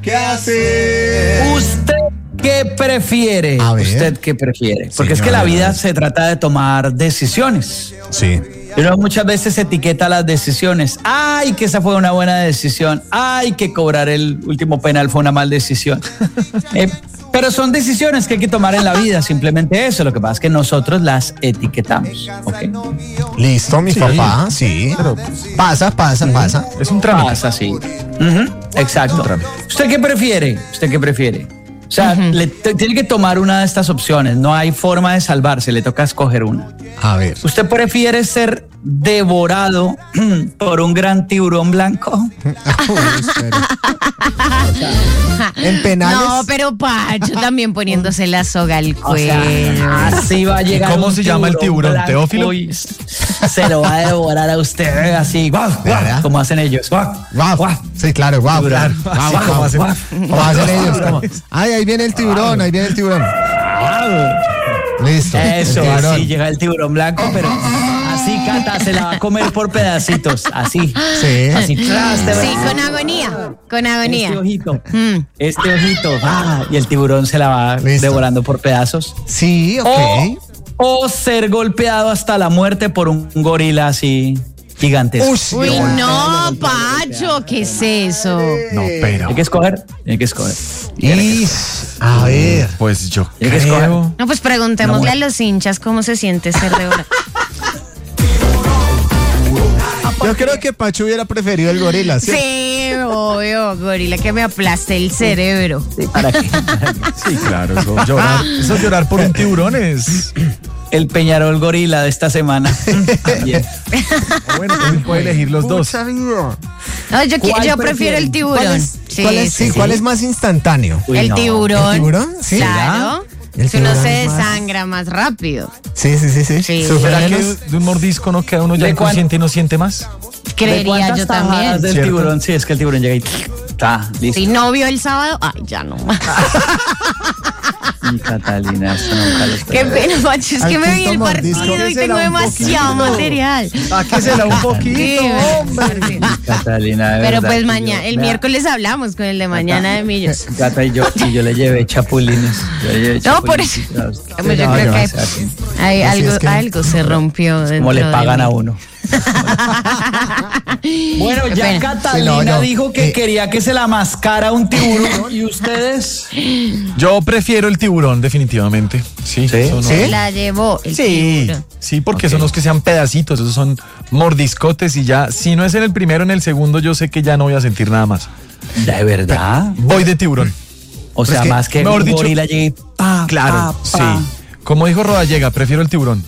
¿qué hacer? ¿Usted qué prefiere? ¿Usted qué prefiere? Porque es que la vida se trata de tomar decisiones. Sí. Pero muchas veces se etiqueta las decisiones. Ay, que esa fue una buena decisión. Ay, que cobrar el último penal fue una mala decisión. Pero son decisiones que hay que tomar en la vida, simplemente eso. Lo que pasa es que nosotros las etiquetamos. ¿Okay? Listo, mi papá, sí. Pero pasa. Es un trámite. Pasa, sí. Exacto. ¿Usted qué prefiere? O sea, tiene que tomar una de estas opciones. No hay forma de salvarse, le toca escoger una. A ver. ¿Usted prefiere ser devorado por un gran tiburón blanco? En penales. No, pero Pacho también poniéndose la soga al cuello. O sea, así va a llegar. ¿Y cómo se llama el tiburón? ¿Teófilo? Se lo va a devorar a usted así, guau, guau, como hacen ellos. Guau, guau. Sí, claro, guau. ¿Cómo hacen ellos? Ay, ahí viene el tiburón, Listo. Eso, así llega el tiburón blanco, pero así, Cata, se la va a comer por pedacitos, así. Sí. Así, sí, con agonía. Este ojito, y el tiburón se la va devorando por pedazos. Sí, ok. O ser golpeado hasta la muerte por un gorila así gigantesco. Uy, no, Pacho, ¿qué es eso? No, pero. Hay que escoger. Y, a ver. Pues yo creo. No, pues preguntémosle a los hinchas cómo se siente ser devorado. Yo creo que Pacho hubiera preferido el gorila, ¿sí? Sí, obvio, gorila que me aplaste el cerebro. ¿Para qué? Sí, claro, eso llorar por un tiburón es... El Peñarol gorila de esta semana. Bueno, también puede elegir los dos. No, yo prefiero el tiburón. ¿Cuál es más instantáneo? El tiburón. ¿El tiburón? Sí. Claro. Si uno se desangra más rápido. Sí. ¿Será que de un mordisco no queda uno ya inconsciente y no siente más? Creería yo también. Del tiburón, sí, es que el tiburón llega y está listo. Si no vio el sábado, ay, ya no. Catalina, eso nunca lo esperaba. Qué pena, Pacho, es que me vi el partido y tengo demasiado material. Sáquesela un poquito, hombre. Catalina, de pero verdad, pues mañana, el miércoles hablamos con el de mañana de Millos. Gata y yo le llevé chapulines. No, por eso. Yo creo que algo se rompió dentro. Como le pagan de a uno. Bueno, ya Catalina dijo que quería que se la mascara un tiburón. ¿Y ustedes? Yo prefiero el tiburón, definitivamente. Sí. Se la llevó el tiburón. Sí, porque son los que sean pedacitos, esos son mordiscotes y ya, si no es en el primero, en el segundo, yo sé que ya no voy a sentir nada más. ¿De verdad? Voy de tiburón. O sea, más que un gorila llegue y claro, sí. Como dijo Rodallega, prefiero el tiburón.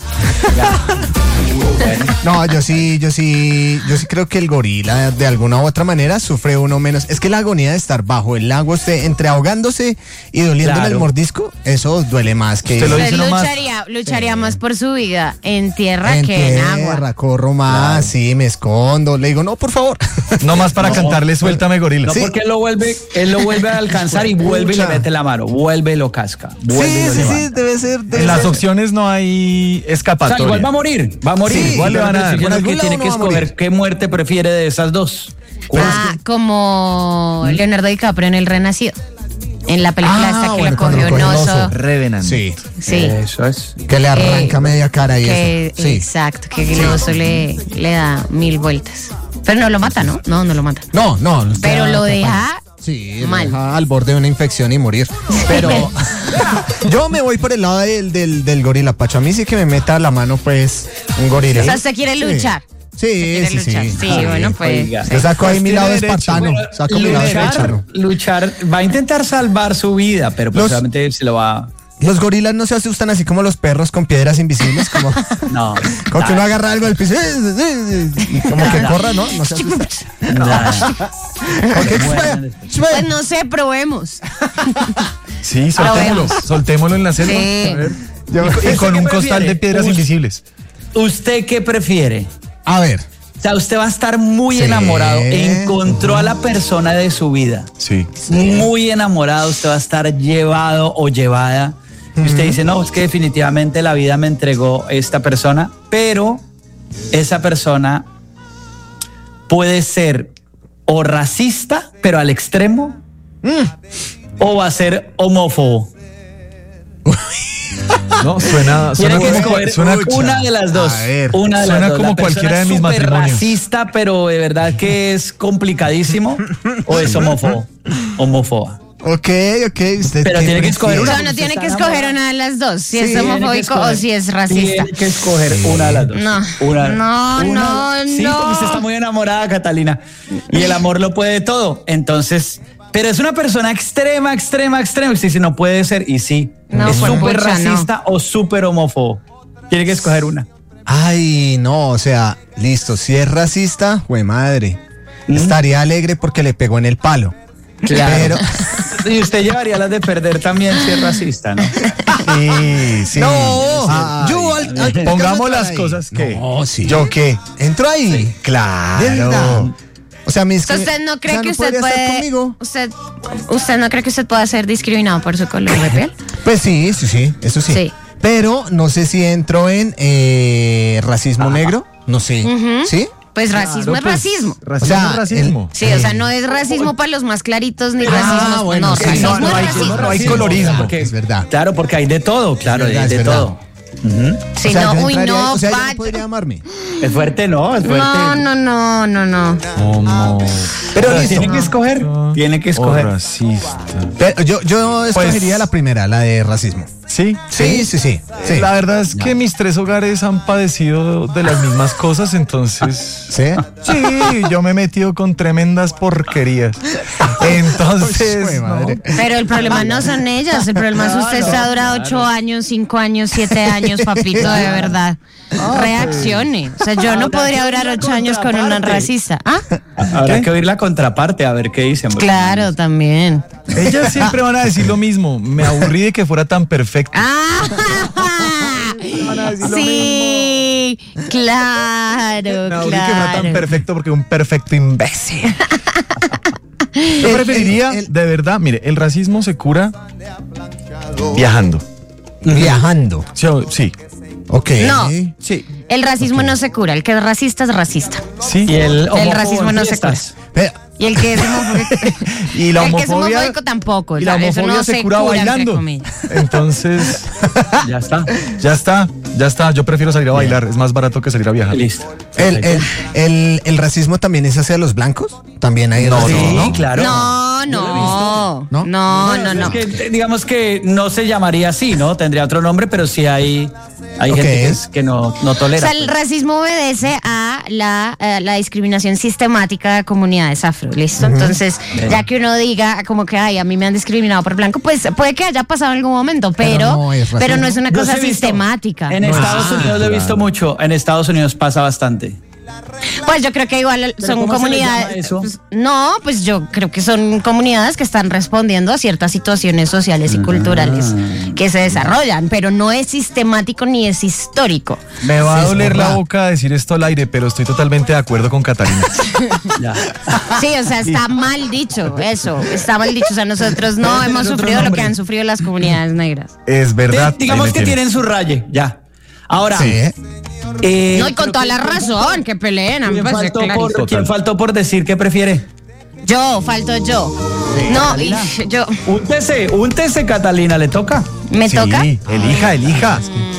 No, yo sí creo que el gorila de alguna u otra manera sufre uno menos. Es que la agonía de estar bajo el agua, entre ahogándose y doliéndole el mordisco, eso duele más que... Usted lucharía más por su vida en tierra que en agua. Corro más, sí, me escondo. Le digo, no, por favor. No más para cantarle Suéltame Gorila. No, porque él lo vuelve a alcanzar y vuelve y le mete la mano, vuelve y lo casca. Sí, debe ser. En las opciones no hay escapatoria. O sea, igual va a morir. Sí, igual le van a dar. Que tiene que escoger qué muerte prefiere de esas dos. Como Leonardo DiCaprio en El Renacido. En la película esta que le cogió un oso. Revenant. Sí. Eso es. Que le arranca media cara y eso. Sí. Exacto, que el oso le da 1000 vueltas. Pero no lo mata, ¿no? No lo mata. No. Pero lo deja... Sí, mal. Deja al borde de una infección y morir. Pero yo me voy por el lado del gorila, Pacho. A mí sí que me meta la mano, pues, un gorila. O sea, ¿usted quiere luchar? Sí. Sí, bueno, pues. Yo saco ahí mi lado espartano. Luchar, va a intentar salvar su vida, pero probablemente se lo va... Los gorilas no se asustan así como los perros con piedras invisibles, como no, como que uno agarra algo del piso y como que corra, ¿no? No se asustan. Pues no sé, probemos. Sí, soltémoslo en la selva. Sí. A ver. Y con un costal de piedras invisibles. ¿Usted qué prefiere? A ver. O sea, usted va a estar muy enamorado. Encontró a la persona de su vida. Sí. Muy enamorado. Usted va a estar llevado o llevada. Y usted dice, no, es que definitivamente la vida me entregó esta persona. Pero esa persona puede ser o racista, pero al extremo, ¿O va a ser homófobo? No, suena Tiene que como, escoger una de las dos. A ver, una de suena las dos. como La persona cualquiera de mis súper matrimonios. racista, pero de verdad que es complicadísimo. ¿O es homófobo? Homófoba. Ok. Usted Pero tiene que escoger O una. sea, no tiene que escoger una de las dos, si es Tiene que homofóbico o escoger. si es racista. Tiene que escoger una de las dos. No. Sí, no. porque usted está muy enamorada, Catalina. Y el amor lo puede todo. Entonces, pero es una persona extrema. Usted dice, no puede ser. Y sí, No, es pues, súper pucha, racista o súper homófobo. Tiene que escoger una. Ay, no, o sea, listo. Si es racista, güey madre. Estaría alegre porque le pegó en el palo. Claro. Y usted llevaría las de perder también si es racista, ¿no? Sí. No, Yo pongamos las ahí. cosas que. No, sí. ¿Yo qué? ¿Entro ahí? Sí, claro. De verdad. O sea, ¿Usted no cree que usted puede puede? ¿Usted no cree que usted pueda ser discriminado por su color de piel? Pues sí, eso sí. Sí. Pero no sé si entro en racismo negro. No sé. ¿Sí? Pues racismo es racismo. Racismo O sea, es racismo. Sí, o sea, no es racismo para los más claritos ni racismo. bueno, no, sí, racismo no es hay- racismo. no hay colorismo. Porque- Es verdad. Claro, porque hay de todo, claro, Es verdad, hay de es verdad. todo. Sí, O sea, no, yo uy, entraría- no, o sea, ella vaya. no podría amarme. Es fuerte, ¿no? Es fuerte. No. Como. Pero listo. Tiene que escoger. Tiene que escoger. Racista. Pero yo escogería la primera, la de racismo. Sí. Sí. La verdad es que mis 3 hogares han padecido de las mismas cosas, entonces. ¿Sí? Sí, yo me he metido con tremendas porquerías. Entonces. Uy, madre. ¿no? Pero el problema no son ellas, el problema es usted se ha durado 8 años, 5 años, 7 años, papito, de verdad. Reaccione. O sea, yo no podría durar 8 años con una racista. ¿Ah? Habrá que oír la contraparte a ver qué dicen. Claro, también. Ellas siempre van a decir lo mismo. Me aburrí de que fuera tan perfecto. ¡Ah! Sí, claro, Me aburrí que fuera tan claro. perfecto porque un perfecto imbécil. Yo preferiría, de verdad, mire, el racismo se cura viajando. Viajando. Sí. Ok. No. Sí. El racismo no se cura, el que es racista es racista. Sí. Y el racismo no se cura. Pero, Y el que es homofóbico, Y la el que es homofobia. homofóbico tampoco. Y la o sea, eso homofobia no se cura entre bailando. comillas. Entonces, Ya está. ya está. Yo prefiero salir a bailar. Es más barato que salir a viajar. Listo. el racismo también es hacia los blancos. También hay racismo, Sí, ¿no? claro. No. Es que, digamos que no se llamaría así, ¿no? Tendría otro nombre, pero sí hay gente que no O tolera. sea, el racismo obedece a la discriminación sistemática de comunidades afro, ¿listo? Entonces, ya que uno diga como que, ay, a mí me han discriminado por blanco, pues puede que haya pasado en algún momento, pero no es racismo. pero no es una Yo cosa sí he visto. sistemática. En Estados Unidos lo he visto mucho. En Estados Unidos pasa bastante. Pues yo creo que igual son ¿cómo se le llama comunidades. eso? Pues yo creo que son comunidades que están respondiendo a ciertas situaciones sociales y culturales que se desarrollan, pero no es sistemático ni es histórico. Me va a Sí, es doler la verdad. boca decir esto al aire, pero estoy totalmente de acuerdo con Catalina. Ya. Sí, o sea, está mal dicho eso, está mal dicho. O sea, nosotros no hemos otro sufrido lo nombre. que han sufrido las comunidades negras. Es verdad. Digamos ahí me que tiene. tienen su raye, ya. Ahora, Sí. No, y con toda la razón, que peleen. A mí me parece clarito. ¿Quién faltó por decir qué prefiere? Falto yo. No, y yo. Úntese, Catalina, ¿le toca? ¿Me Sí, toca? elija.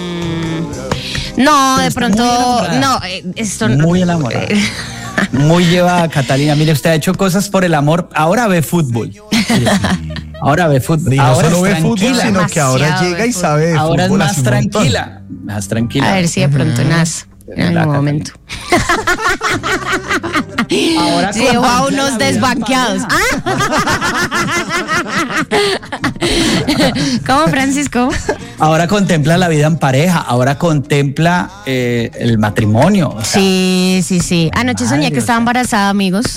No, de está pronto. muy enamorada. No, esto Muy enamorada. Muy llevada, Catalina. Mire, usted ha hecho cosas por el amor. Ahora ve fútbol. Ahora ve fútbol. Y no Ahora solo es ve fútbol, tranquila. sino que ahora Demasiado llega ve y sabe de Ahora es fútbol más hace un montón. tranquila. Más tranquila. A ver si de pronto nace en algún Catalina. momento. Ahora Llevo a contempla unos la vida desbanqueados. en ¿Cómo, Francisco? Ahora contempla la vida en pareja. Ahora contempla el matrimonio. O sea, Sí. Anoche soñé que estaba embarazada, amigos.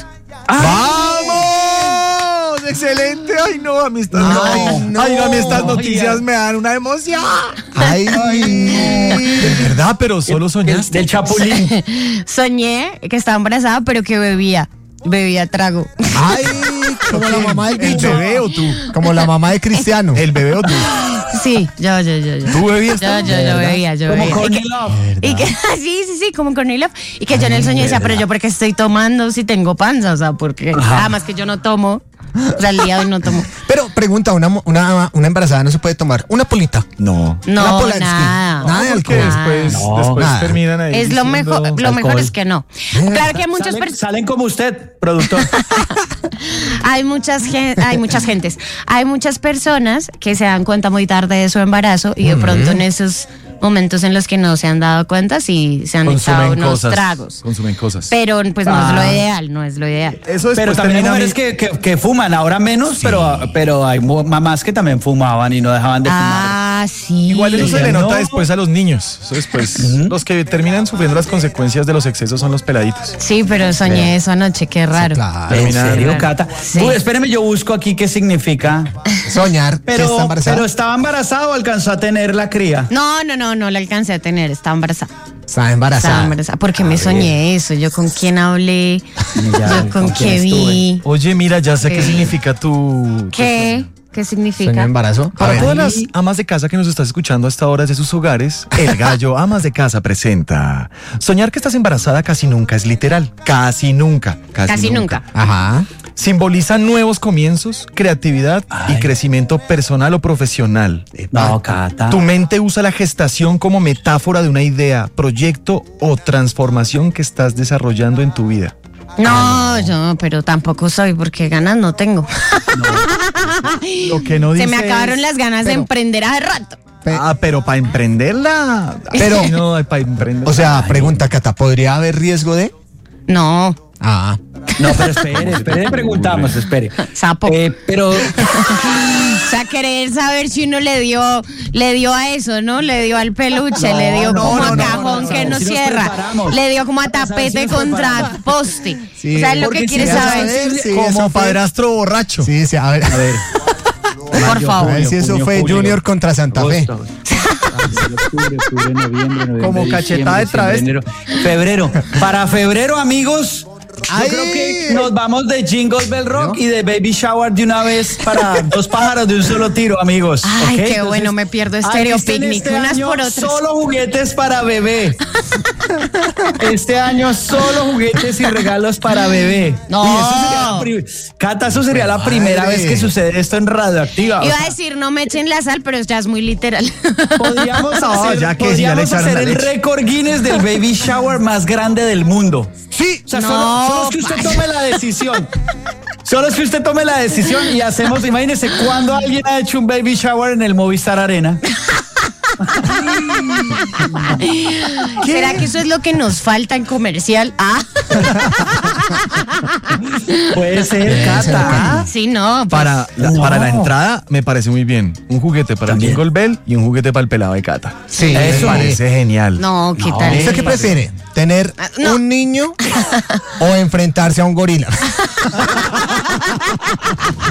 ¡Vamos! ¡Excelente! ¡Ay, no! A mí estas, a mí estas noticias me dan una emoción. Ay, De verdad, pero solo soñaste. del chapulín. Soñé que estaba embarazada, pero que bebía trago. ay, como la mamá del ¿El bicho. bebé o tú? Como la mamá de Cristiano. ¿El bebé o tú? Sí, yo. ¿Tú bebías? Yo bebía. Como Y que- Courtney Love. Y que, sí, como Courtney Love. Y que yo en el sueño decía, pero yo porque estoy tomando si tengo panza, o sea, porque además que yo no tomo. O sea, el día de hoy no tomo. Pero pregunta, una embarazada no se puede tomar una polita. No. No, Polanski. Nada de Porque alcohol. después Nada. terminan ahí. Es lo diciendo- mejor, lo mejor es que no. Claro que hay muchas personas. Salen como usted, productor. Hay muchas gentes. Hay muchas personas que se dan cuenta muy tarde de su embarazo y de pronto en esos momentos en los que no se han dado cuenta sí se han echado unos tragos. Consumen cosas. Pero pues no es lo ideal, no es lo ideal. Eso Pero después también hay termina mujeres que fuman, ahora menos, pero hay mamás que también fumaban y no dejaban de fumar. Ah, sí. Igual eso se le No. nota después a los niños. Eso después, los que terminan sufriendo las consecuencias de los excesos son los peladitos. Sí, pero soñé eso anoche, qué raro. Claro. ¿En termina- serio, Cata? Sí. Uy, espéreme, yo busco aquí qué significa. Soñar que está embarazada. Pero estaba embarazada o alcanzó a tener la cría. No la alcancé a tener, estaba embarazada. Está embarazada. Estaba embarazada. ¿Por qué me soñé eso? ¿Yo con quién hablé? Ya, ¿Yo con quién qué vi? Oye, mira, ya sé qué significa tu... ¿Qué? ¿Qué ¿Sueño significa? embarazo? A Para ver. todas las amas de casa que nos estás escuchando a esta hora desde sus hogares, El Gallo Amas de Casa presenta. Soñar que estás embarazada casi nunca es literal. Casi nunca. Casi nunca. Ajá. Simboliza nuevos comienzos, creatividad y crecimiento personal o profesional. No, Cata. Tu mente usa la gestación como metáfora de una idea, proyecto o transformación que estás desarrollando en tu vida. No, yo, pero tampoco soy porque ganas no tengo. Lo que no Se dice me acabaron es- las ganas de emprender hace rato. pero para emprenderla. Pero- Ay, no, para emprenderla. O sea, pregunta, Cata, ¿podría haber riesgo de? No, Ah. No, pero espere, preguntamos, espere. sapo. Pero O sea, querer saber si uno le dio a eso, ¿no? Le dio al peluche, le dio como a cajón que no si nos cierra, preparamos. le dio como a tapete nos contra preparamos. poste. Sí, O sea, es lo porque que quiere si saber. Sí, como eso fue- padrastro borracho. Sí, sí, a ver. Por A favor. ver si eso junio, fue julio, Junior contra Santa Fe. Octubre, noviembre, Como cachetada de travesti. Febrero. Para febrero, amigos. Ay. Yo creo que nos vamos de Jingle Bell Rock y de Baby Shower de una vez para dos pájaros de un solo tiro, amigos. Ay, ¿ok? qué Entonces, bueno, me pierdo Stereo alisten Picnic, este unas año por otras. Solo juguetes para bebé. Este año solo juguetes y regalos para bebé. No. Uy, eso sería Cata, eso sería la primera Madre. vez que sucede esto en Radioactiva. O Iba a sea, decir, no me echen la sal, pero ya es muy literal. Podríamos No, hacer, ya que si ya le podríamos echaron hacer la el leche. récord Guinness del baby shower más grande del mundo. Sí. O sea, No, solo es que usted tome la decisión. Solo es que usted tome la decisión y hacemos, imagínese, cuando alguien ha hecho un baby shower en el Movistar Arena. ¿Será que eso es lo que nos falta en comercial? Ah, Puede ser, Cata. sí, no. pues, Para la entrada me parece muy bien. Un juguete para También. el Jingle Bell y un juguete para el pelado de Cata. Sí, Eso. Me parece genial. No, ¿qué tal? ¿Usted qué prefiere? ¿Tener no. un niño o enfrentarse a un gorila?